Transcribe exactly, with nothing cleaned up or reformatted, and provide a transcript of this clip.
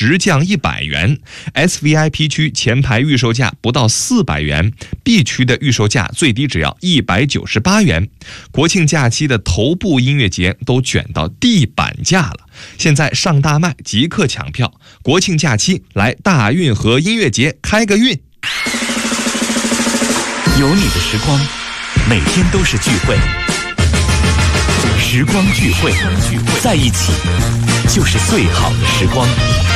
直降一百元 ，S V I P 区前排预售价不到四百元 ，B 区的预售价最低只要一百九十八元。国庆假期的头部音乐节都卷到地板价了，现在上大麦即刻抢票，国庆假期来大运河音乐节开个运。 有你的时光，每天都是聚会。时光聚会，在一起就是最好的时光。